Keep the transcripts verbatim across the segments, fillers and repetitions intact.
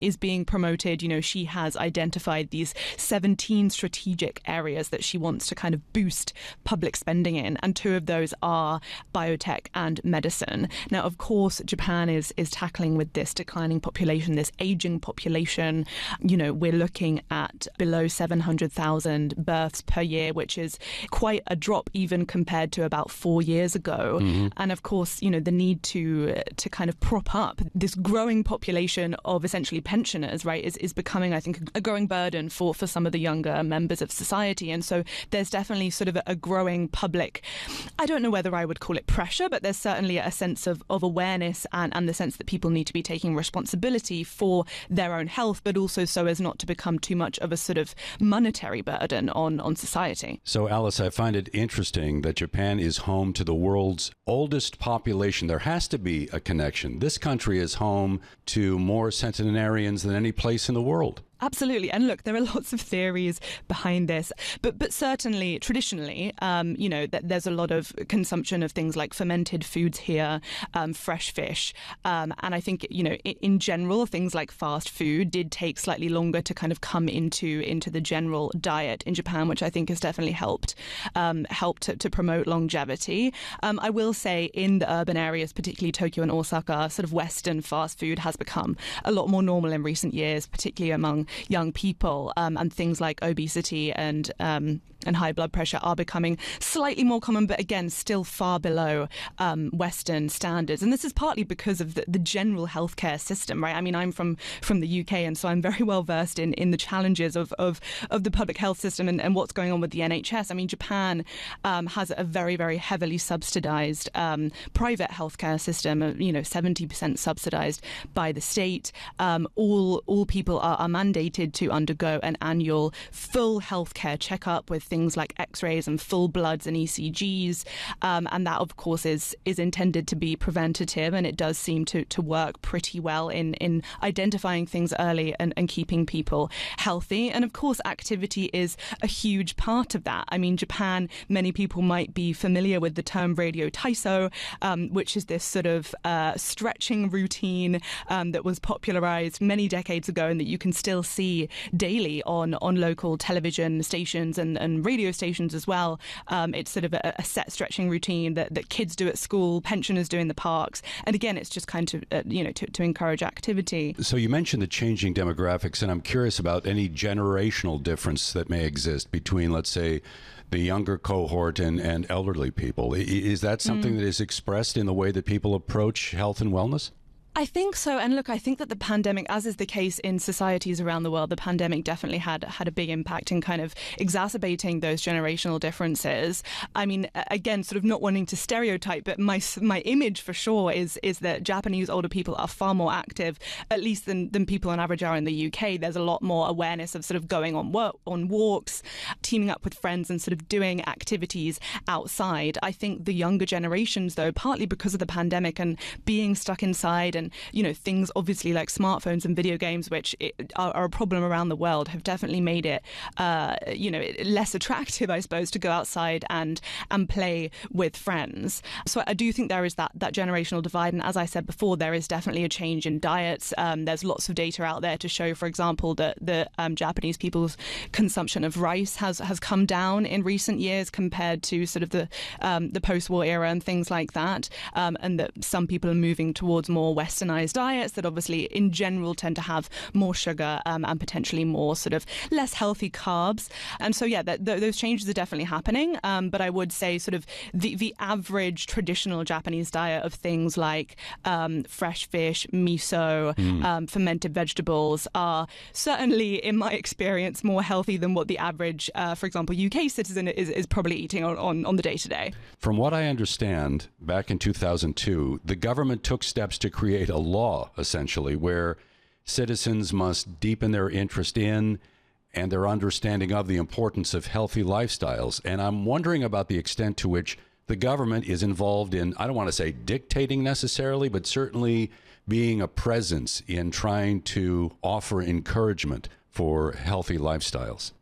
is being promoted. You know, she has identified these seventeen strategic areas that she wants to kind of boost public spending in, and two of those are biotech and medicine. Now, of course, Japan is is tackling with this declining population, this aging population. You know, we're looking at below seven hundred thousand births per year, which is quite a drop even compared to about four years ago. Mm-hmm. And of course, you know, the need to to kind of prop up this growing population of essentially pensioners, right, is, is becoming, I think, a growing burden for, for some of the younger members of society. And so there's definitely sort of a, a growing public, I don't know whether I would call it pressure, but there's certainly a sense of, of awareness and, and the sense that people need to be taking responsibility for their own health, but also so as not to become too much of a sort of monetary burden on, on society. So, Alice, I find it interesting that Japan is home to the world's oldest population. There has to be a connection. This country is home to more centenarians than any place in the world. Absolutely. And look, there are lots of theories behind this, but but certainly traditionally, um, you know, th- there's a lot of consumption of things like fermented foods here, um, fresh fish. Um, and I think, you know, in, in general, things like fast food did take slightly longer to kind of come into into the general diet in Japan, which I think has definitely helped um, helped to, to promote longevity. Um, I will say in the urban areas, particularly Tokyo and Osaka, sort of Western fast food has become a lot more normal in recent years, particularly among young people, um, and things like obesity and um, and high blood pressure are becoming slightly more common, but again, still far below um, Western standards. And this is partly because of the, the general healthcare system, right? I mean, I'm from from the U K, and so I'm very well versed in, in the challenges of, of, of the public health system and, and what's going on with the N H S. I mean, Japan um, has a very, very heavily subsidized um, private healthcare system, uh, you know, seventy percent subsidized by the state. Um, all all people are, are mandated to undergo an annual full healthcare checkup with things like x-rays and full bloods and E C Gs. Um, and that, of course, is is intended to be preventative, and it does seem to, to work pretty well in, in identifying things early and, and keeping people healthy. And of course, activity is a huge part of that. I mean, Japan, many people might be familiar with the term radio taiso, um, which is this sort of uh, stretching routine um, that was popularized many decades ago and that you can still see daily on, on local television stations and, and radio stations as well. Um, it's sort of a, a set stretching routine that, that kids do at school, pensioners do in the parks. And again, it's just kind of, uh, you know, to, to encourage activity. So you mentioned the changing demographics, and I'm curious about any generational difference that may exist between, let's say, the younger cohort and, and elderly people. Is that something mm. that is expressed in the way that people approach health and wellness? I think so. And look, I think that the pandemic, as is the case in societies around the world, the pandemic definitely had had a big impact in kind of exacerbating those generational differences. I mean, again, sort of not wanting to stereotype, but my my image for sure is is that Japanese older people are far more active, at least than, than people on average are in the U K. There's a lot more awareness of sort of going on work, on walks, teaming up with friends and sort of doing activities outside. I think the younger generations, though, partly because of the pandemic and being stuck inside, and, you know, things obviously like smartphones and video games, which are, are a problem around the world, have definitely made it, uh, you know, less attractive, I suppose, to go outside and and play with friends. So I do think there is that that generational divide. And as I said before, there is definitely a change in diets. Um, there's lots of data out there to show, for example, that the um, Japanese people's consumption of rice has, has come down in recent years compared to sort of the um, the post-war era and things like that. Um, and that some people are moving towards more Western westernized diets that obviously in general tend to have more sugar um, and potentially more sort of less healthy carbs. And so, yeah, th- th- those changes are definitely happening. Um, but I would say sort of the, the average traditional Japanese diet of things like um, fresh fish, miso, mm. um, fermented vegetables are certainly, in my experience, more healthy than what the average, uh, for example, U K citizen is, is probably eating on, on, on the day-to-day. From what I understand, back in two thousand two, the government took steps to create a law, essentially, where citizens must deepen their interest in and their understanding of the importance of healthy lifestyles. And I'm wondering about the extent to which the government is involved in, I don't want to say dictating necessarily, but certainly being a presence in trying to offer encouragement for healthy lifestyles.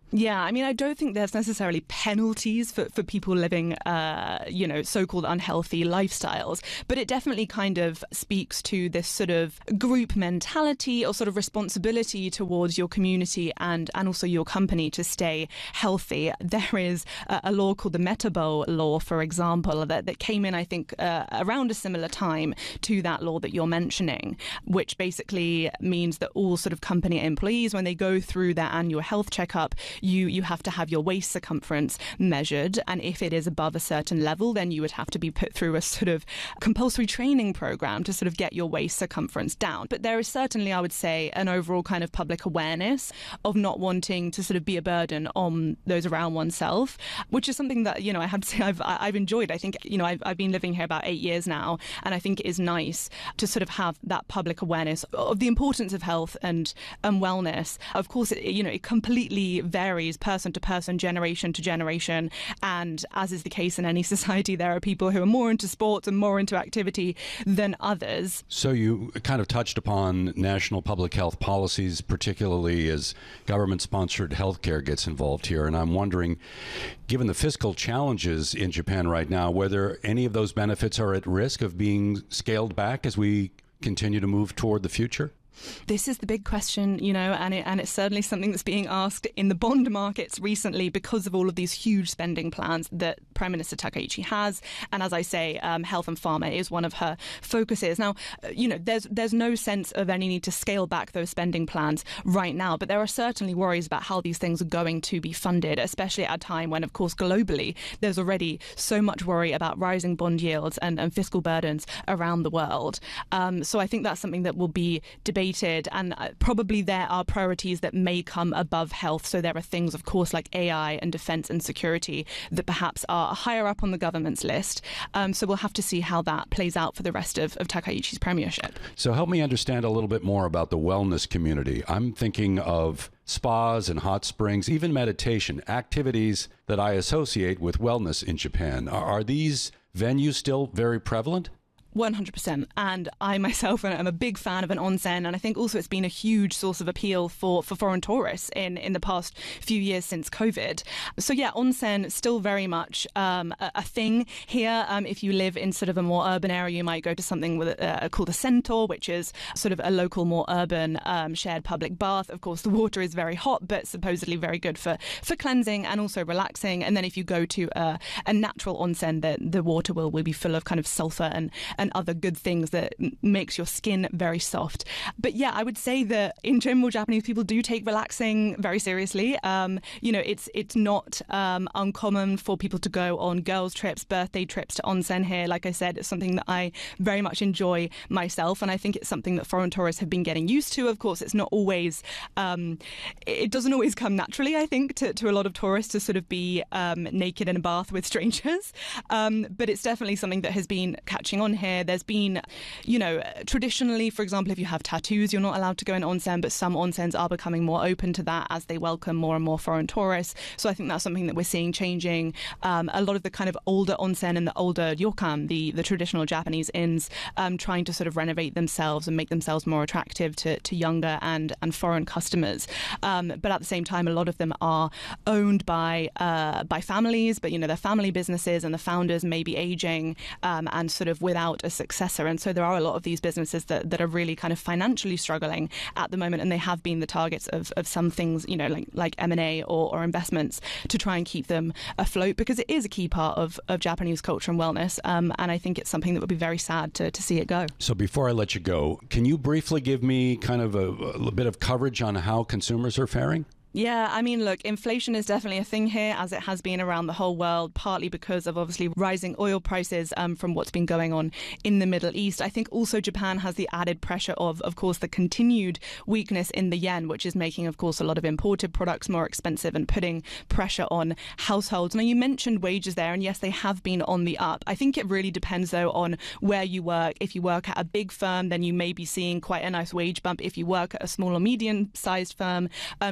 Yeah, I mean, I don't think there's necessarily penalties for, for people living, uh, you know, so-called unhealthy lifestyles, but it definitely kind of speaks to this sort of group mentality or sort of responsibility towards your community and, and also your company to stay healthy. There is a, a law called the Metabol law, for example, that, that came in, I think, uh, around a similar time to that law that you're mentioning, which basically means that all sort of company employees, when they go through their annual health checkup, you you have to have your waist circumference measured, and if it is above a certain level, then you would have to be put through a sort of compulsory training program to sort of get your waist circumference down. But there is certainly, I would say, an overall kind of public awareness of not wanting to sort of be a burden on those around oneself, which is something that, you know, I have to say I've I've enjoyed. I think, you know, I've, I've been living here about eight years now, and I think it is nice to sort of have that public awareness of the importance of health and, and wellness. Of course, it, you know, it completely varies person to person, generation to generation. And as is the case in any society, there are people who are more into sports and more into activity than others. So you kind of touched upon national public health policies, particularly as government-sponsored healthcare gets involved here. And I'm wondering, given the fiscal challenges in Japan right now, whether any of those benefits are at risk of being scaled back as we continue to move toward the future? This is the big question, you know, and it, and it's certainly something that's being asked in the bond markets recently because of all of these huge spending plans that Prime Minister Takaichi has. And as I say, um, health and pharma is one of her focuses. Now, you know, there's there's no sense of any need to scale back those spending plans right now, but there are certainly worries about how these things are going to be funded, especially at a time when, of course, globally, there's already so much worry about rising bond yields and, and fiscal burdens around the world. Um, so I think that's something that will be debated. And probably there are priorities that may come above health. So there are things, of course, like A I and defence and security that perhaps are higher up on the government's list. Um, so we'll have to see how that plays out for the rest of, of Takaichi's premiership. So help me understand a little bit more about the wellness community. I'm thinking of spas and hot springs, even meditation, activities that I associate with wellness in Japan. Are, are these venues still very prevalent? one hundred percent. And I myself am a big fan of an onsen, and I think also it's been a huge source of appeal for, for foreign tourists in, in the past few years since COVID. So yeah, onsen still very much um, a, a thing here. Um, if you live in sort of a more urban area, you might go to something with a, a, called a centaur, which is sort of a local, more urban um, shared public bath. Of course, the water is very hot, but supposedly very good for, for cleansing and also relaxing. And then if you go to a, a natural onsen, the, the water will, will be full of kind of sulfur and and other good things that makes your skin very soft. But yeah, I would say that in general, Japanese people do take relaxing very seriously. Um, you know, it's it's not um, uncommon for people to go on girls' trips, birthday trips to onsen here. Like I said, it's something that I very much enjoy myself, and I think it's something that foreign tourists have been getting used to. Of course, it's not always, um, it doesn't always come naturally, I think, to, to a lot of tourists to sort of be um, naked in a bath with strangers. Um, but it's definitely something that has been catching on here. There's been, you know, traditionally, for example, if you have tattoos, you're not allowed to go in onsen, but some onsens are becoming more open to that as they welcome more and more foreign tourists. So I think that's something that we're seeing changing. Um, a lot of the kind of older onsen and the older ryokan, the, the traditional Japanese inns, um, trying to sort of renovate themselves and make themselves more attractive to, to younger and, and foreign customers. Um, but at the same time, a lot of them are owned by uh, by families, but, you know, they're family businesses and the founders may be aging um, and sort of without a successor. And so there are a lot of these businesses that, that are really kind of financially struggling at the moment, and they have been the targets of, of some things, you know, like like M and A or, or investments to try and keep them afloat, because it is a key part of, of Japanese culture and wellness. Um, and I think it's something that would be very sad to, to see it go. So before I let you go, can you briefly give me kind of a, a bit of coverage on how consumers are faring? Yeah, I mean, look, inflation is definitely a thing here, as it has been around the whole world, partly because of obviously rising oil prices um, from what's been going on in the Middle East. I think also Japan has the added pressure of, of course, the continued weakness in the yen, which is making, of course, a lot of imported products more expensive and putting pressure on households. Now, you mentioned wages there, and yes, they have been on the up. I think it really depends, though, on where you work. If you work at a big firm, then you may be seeing quite a nice wage bump. If you work at a small or medium-sized firm, um, you might not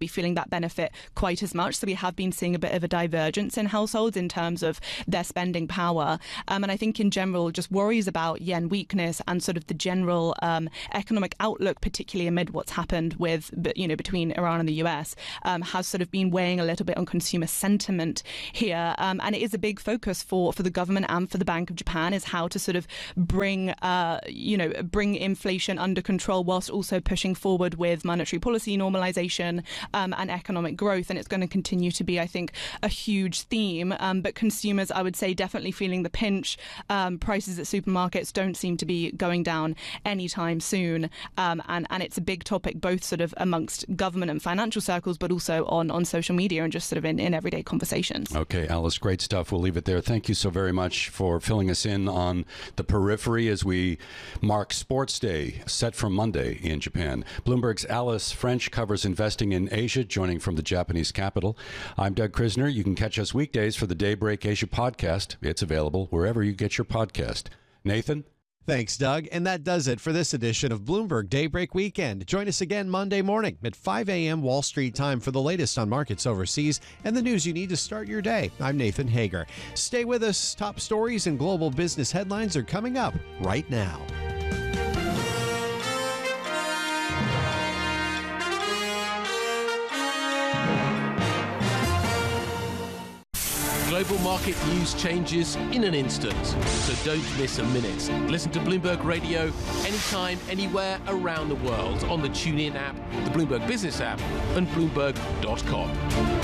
be feeling that benefit quite as much. So we have been seeing a bit of a divergence in households in terms of their spending power. Um, and I think in general, just worries about yen weakness and sort of the general um, economic outlook, particularly amid what's happened with, you know, between Iran and the U S, um, has sort of been weighing a little bit on consumer sentiment here. Um, and it is a big focus for, for the government and for the Bank of Japan, is how to sort of bring, uh, you know, bring inflation under control whilst also pushing forward with monetary policy normalization um, and economic growth. And it's going to continue to be, I think, a huge theme. Um, but consumers, I would say, definitely feeling the pinch. Um, prices at supermarkets don't seem to be going down anytime soon. Um, and, and it's a big topic, both sort of amongst government and financial circles, but also on, on social media and just sort of in, in everyday conversations. Okay, Alice, great stuff. We'll leave it there. Thank you so very much for filling us in on the periphery as we mark Sports Day, set for Monday in Japan. Bloomberg's Alice French covers investing in Asia, joining from the Japanese capital. I'm Doug Krisner. You can catch us weekdays for the Daybreak Asia podcast. It's available wherever you get your podcast. Nathan? Thanks, Doug. And that does it for this edition of Bloomberg Daybreak Weekend. Join us again Monday morning at five a.m. Wall Street time for the latest on markets overseas and the news you need to start your day. I'm Nathan Hager. Stay with us. Top stories and global business headlines are coming up right now. Global market news changes in an instant, so don't miss a minute. Listen to Bloomberg Radio anytime, anywhere around the world on the TuneIn app, the Bloomberg Business app, and Bloomberg dot com.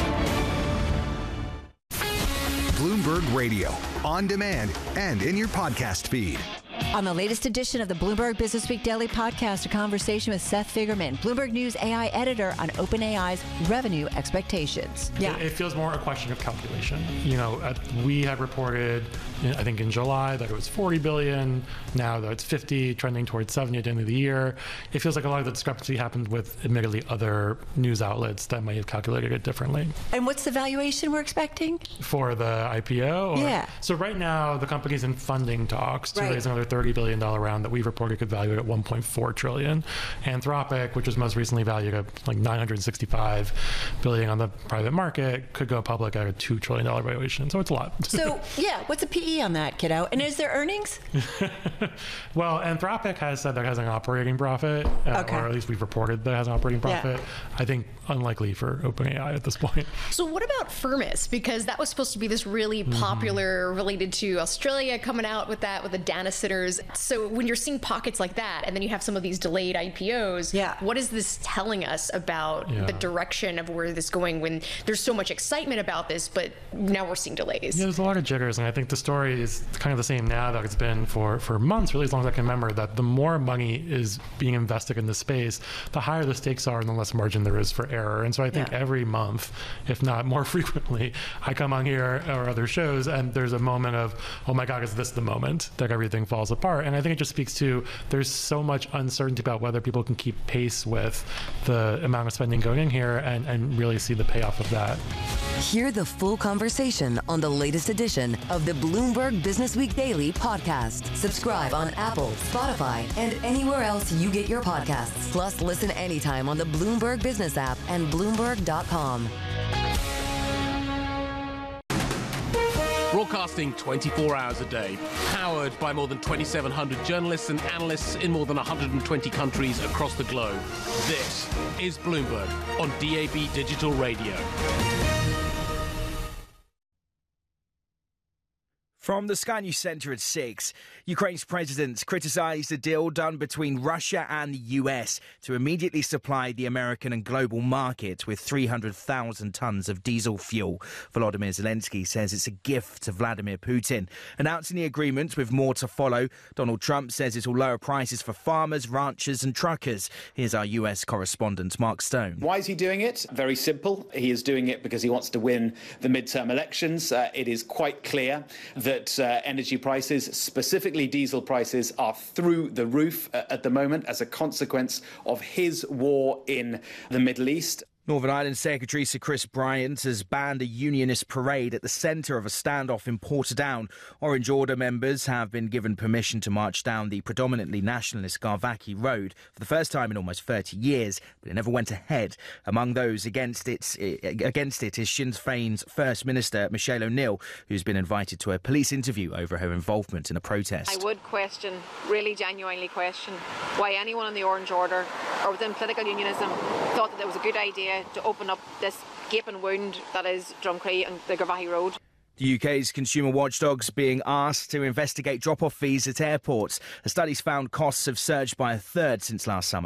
Bloomberg Radio, on demand and in your podcast feed. On the latest edition of the Bloomberg Business Week Daily Podcast, a conversation with Seth Figerman, Bloomberg News A I editor, on OpenAI's revenue expectations. Yeah, it, it feels more a question of calculation. You know, at, we had reported, I think in July, that it was forty billion. Now that it's fifty, trending towards seventy at the end of the year. It feels like a lot of the discrepancy happened with, admittedly, other news outlets that might have calculated it differently. And what's the valuation we're expecting for the I P O? Or, yeah. So right now, the company's in funding talks to right. raise another thirty billion dollars round that we've reported could value it at one point four trillion dollars. Anthropic, which was most recently valued at like nine hundred sixty-five billion dollars on the private market, could go public at a two trillion dollars valuation. So it's a lot. So yeah, what's a P E on that, kiddo? And is there earnings? Well, Anthropic has said that it has an operating profit, uh, okay. or at least we've reported that it has an operating profit. Yeah. I think unlikely for OpenAI at this point. So what about Firmus? Because that was supposed to be this really popular, mm-hmm. related to Australia, coming out with that, with the data sitters. So when you're seeing pockets like that, and then you have some of these delayed I P Os, yeah. what is this telling us about yeah. the direction of where this is going when there's so much excitement about this, but now we're seeing delays? Yeah, there's a lot of jitters, and I think the story is kind of the same now that it's been for, for months, really as long as I can remember, that the more money is being invested in this space, the higher the stakes are and the less margin there is for error. And so I think yeah. every month, if not more frequently, I come on here or other shows and there's a moment of, oh my God, is this the moment that everything falls apart? And I think it just speaks to there's so much uncertainty about whether people can keep pace with the amount of spending going in here and, and really see the payoff of that. Hear the full conversation on the latest edition of the Bloomberg Business Week Daily podcast. Subscribe on Apple, Spotify, and anywhere else you get your podcasts. Plus, listen anytime on the Bloomberg Business app and Bloomberg dot com. Broadcasting twenty-four hours a day, powered by more than twenty-seven hundred journalists and analysts in more than one hundred twenty countries across the globe. This is Bloomberg on D A B Digital Radio. From the Sky News Center at six, Ukraine's president criticised a deal done between Russia and the U S to immediately supply the American and global market with three hundred thousand tons of diesel fuel. Volodymyr Zelensky says it's a gift to Vladimir Putin. Announcing the agreement with more to follow, Donald Trump says it will lower prices for farmers, ranchers and truckers. Here's our U S correspondent, Mark Stone. Why is he doing it? Very simple. He is doing it because he wants to win the midterm elections. Uh, it is quite clear that That, uh, energy prices, specifically diesel prices, are through the roof uh, at the moment as a consequence of his war in the Middle East. Northern Ireland Secretary Sir Chris Bryant has banned a unionist parade at the centre of a standoff in Portadown. Orange Order members have been given permission to march down the predominantly nationalist Garvaghy Road for the first time in almost thirty years, but it never went ahead. Among those against it, against it is Sinn Féin's First Minister Michelle O'Neill, who's been invited to a police interview over her involvement in a protest. I would question, really genuinely question, why anyone in the Orange Order or within political unionism thought that it was a good idea to open up this gaping wound that is Drumcree and the Garvaghy Road. The U K's consumer watchdog's being asked to investigate drop-off fees at airports. A study's found costs have surged by a third since last summer.